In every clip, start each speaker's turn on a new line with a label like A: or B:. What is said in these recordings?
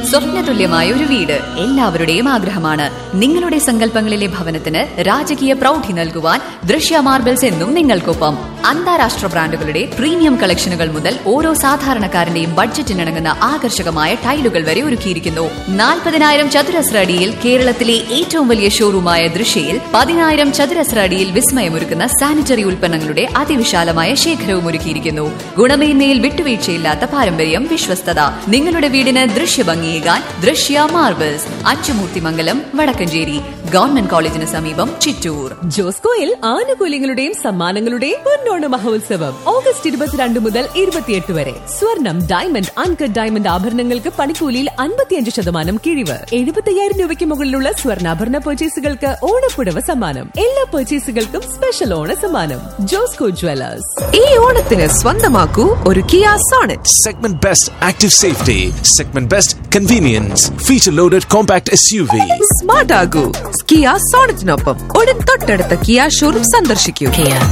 A: സ്വപ്നതുല്യമായ ഒരു വീട് എല്ലാവരുടെയും ആഗ്രഹമാണ്. നിങ്ങളുടെ സങ്കല്പങ്ങളിലെ ഭവനത്തിന് രാജകീയ പ്രൗഢി നൽകുവാൻ ദൃശ്യ മാർബിൾസ് എന്നും നിങ്ങൾക്കൊപ്പം. അന്താരാഷ്ട്ര ബ്രാൻഡുകളുടെ പ്രീമിയം കളക്ഷനുകൾ മുതൽ ഓരോ സാധാരണക്കാരന്റെയും ബഡ്ജറ്റിനിണങ്ങുന്ന ആകർഷകമായ ടൈലുകൾ വരെ ഒരുക്കിയിരിക്കുന്നു. 40,000 ചതുരശ്ര അടിയിൽ കേരളത്തിലെ ഏറ്റവും വലിയ ഷോറൂമായ ദൃശ്യയിൽ 10,000 ചതുരശ്ര അടിയിൽ വിസ്മയമൊരുക്കുന്ന സാനിറ്ററി ഉൽപ്പന്നങ്ങളുടെ അതിവിശാലമായ ശേഖരവും ഒരുക്കിയിരിക്കുന്നു. ഗുണമേന്മയിൽ വിട്ടുവീഴ്ചയില്ലാത്ത പാരമ്പര്യം, വിശ്വസ്തത. നിങ്ങളുടെ വീടിന് ദൃശ്യഭംഗിയേകാൻ ദൃശ്യ മാർബിൾസ്, അച്ചുമൂർത്തിമംഗലം, വടക്കഞ്ചേരി. ഗവൺമെന്റ് കോളേജിന് സമീപം, ചിറ്റൂർ.
B: ജോസ്കോയിൽ ആനുകൂല്യങ്ങളുടെയും സമ്മാനങ്ങളുടെയും പൊന്നോണ മഹോത്സവം ഓഗസ്റ്റ് 22 മുതൽ 28 വരെ. സ്വർണം, ഡയമണ്ട്, അൺകട്ട് ഡയമണ്ട് ആഭരണങ്ങൾക്ക് പണിക്കൂലിയിൽ 55% കിഴിവ്. 75,000 രൂപയ്ക്ക് മുകളിലുള്ള സ്വർണ്ണാഭരണ പർച്ചേസുകൾക്ക് ഓണപ്പുടവ സമ്മാനം. എല്ലാ പർച്ചേസുകൾക്കും സ്പെഷ്യൽ ഓണ സമ്മാനം. ജോസ്കോ ജ്വല്ലേഴ്സ്.
C: ഈ ഓണത്തിന് സ്വന്തമാക്കൂ ഒരു Kia Sonet.
D: Segment Best Active Safety, Segment Best Convenience, Feature Loaded Compact SUV.
C: Smart ആകൂ Kia സോണറ്റിനൊപ്പം ഉടൻ തൊട്ടടുത്ത കിയ ഷോറൂം സന്ദർശിക്കൂ.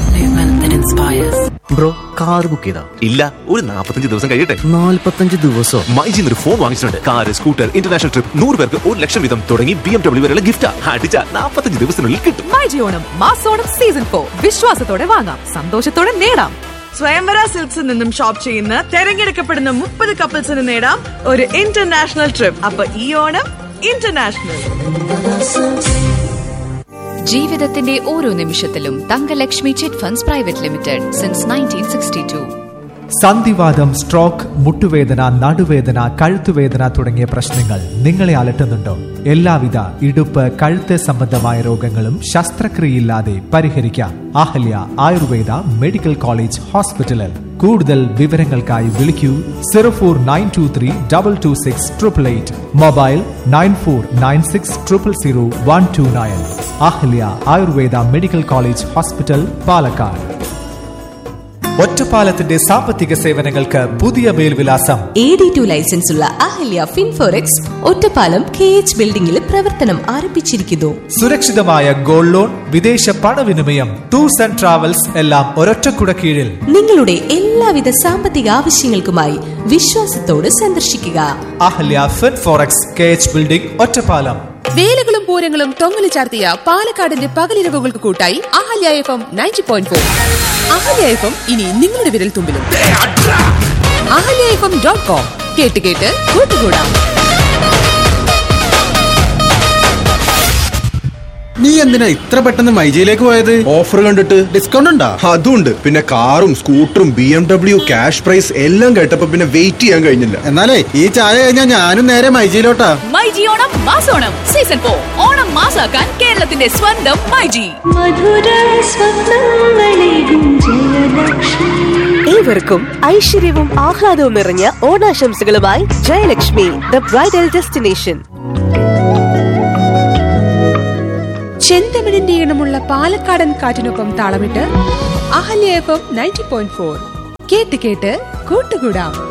E: ബ്രോ, കാർ ബുക്ക് ചെയ്താ?
D: ഇല്ല, ഒരു 45 ദിവസം കഴിയട്ടെ.
E: 45 ദിവസം?
D: മൈജിന്ന് ഒരു ഫോൺ വാങ്ങിച്ചിട്ടുണ്ട്. കാർ, സ്കൂട്ടർ, ഇന്റർനാഷണൽ ട്രിപ്പ്, 100 പേർക്ക് 1 ലക്ഷം വീതം തുടങ്ങി BMW വരെയുള്ള ഗിഫ്റ്റ് അടിച്ച 45 ദിവസത്തിനുള്ളിൽ കിട്ടും.
C: മൈജി ഓണം മാസോണം സീസൺ 4 വിശ്വാസത്തോടെ വാങ്ങാം, സന്തോഷത്തോടെ നേടാം.
F: സ്വയംവര സിൽക്സിൽ നിന്നും ഷോപ്പ് ചെയ്യുന്ന തെരഞ്ഞെടുക്കപ്പെടുന്ന 30 കപ്പിൾസിന് നേടാം ഒരു ഇന്റർനാഷണൽ ട്രിപ്പ്. അപ്പൊ ഈ ഓണം ഇന്റർനാഷണൽ.
A: ജീവിതത്തിന്റെ ഓരോ നിമിഷത്തിലും Thankalakshmi chit funds private limited since 1962.
G: സന്ധിവാതം, stroke, മുട്ടുവേദന, നടുവേദന, കഴുത്തുവേദന തുടങ്ങിയ പ്രശ്നങ്ങൾ നിങ്ങളെ അലട്ടുന്നുണ്ടോ? എല്ലാവിധ ഇടുപ്പ്, കഴുത്ത് സംബന്ധമായ രോഗങ്ങളും ശസ്ത്രക്രിയയില്ലാതെ പരിഹരിക്കാം. അഹല്യ ആയുർവേദ മെഡിക്കൽ കോളേജ് ഹോസ്പിറ്റലിൽ. കൂടുതൽ വിവരങ്ങൾക്കായി വിളിക്കൂ 0492326888. Mobile 9496000129. Ahalya Ayurveda medical college hospital, Palakkad. ഒറ്റപ്പാലത്തിന്റെ സാമ്പത്തിക സേവനങ്ങൾക്ക് പുതിയ മേൽവിലാസം.
H: AD2 ലൈസൻസ് ഉള്ള അഹല്യ ഫിൻഫോറെക്സ് ഒറ്റപ്പാലം KH ബിൽഡിംഗിൽ പ്രവർത്തനം ആരംഭിച്ചിരിക്കുന്നു.
G: സുരക്ഷിതമായ ഗോൾഡ് ലോൺ, വിദേശ പണവിനിമയം, ടൂർസ് ആൻഡ് ട്രാവൽസ് എല്ലാം ഒരൊറ്റക്കുട കീഴിൽ.
H: നിങ്ങളുടെ എല്ലാവിധ സാമ്പത്തിക ആവശ്യങ്ങൾക്കുമായി വിശ്വാസത്തോട് സന്ദർശിക്കുക
G: അഹല്യ ഫിൻഫോറെക്സ്, KH ബിൽഡിംഗ്, ഒറ്റപ്പാലം.
C: വേലകളും പൂരങ്ങളും തൊങ്ങലി ചാർത്തിയ പാലക്കാടിന്റെ പകലിരവുകൾക്ക് കൂട്ടായി അഹല്യ FM 90.4. അഹല്യ FM ഇനി നിങ്ങളുടെ വിരൽ തുമ്പിലും. ahalyafm.com കേട്ട് കേട്ട് കൂട്ടുകൂടാം.
I: നീ എന്തിനാ ഇത്ര പെട്ടെന്ന് മൈജിയിലേക്ക് പോയത്? ഓഫർ കണ്ടിട്ട് ഡിസ്കൗണ്ട് ഉണ്ടാ? അതുണ്ട്. പിന്നെ കാറും സ്കൂട്ടറും BMW ക്യാഷ് പ്രൈസ് എല്ലാം കേട്ടപ്പോ പിന്നെ വെയിറ്റ് ചെയ്യാൻ കഴിഞ്ഞില്ല. എന്നാലേ ഈ ചായ കഴിഞ്ഞാൽ ഞാനും നേരെ മൈജിയിലോട്ടാ.
B: മൈജി ഓണം മാസോണം സീസൺ 4 ഓണം മാസാക്കാൻ കേരളത്തിന്റെ സ്വന്തം മൈജി.
H: ഏവർക്കും ഐശ്വര്യവും ആഹ്ലാദവും നിറഞ്ഞ ഓണാശംസകളുമായി ജയലക്ഷ്മി, ദ ബ്രൈഡൽ ഡെസ്റ്റിനേഷൻ.
C: ചെന്തമിഴിന്റെ ഈണമുള്ള പാലക്കാടൻ കാറ്റിനൊപ്പം താളമിട്ട് അഹല്യ FM 90.4 കേട്ട് കേട്ട് കൂട്ടുകൂടാം.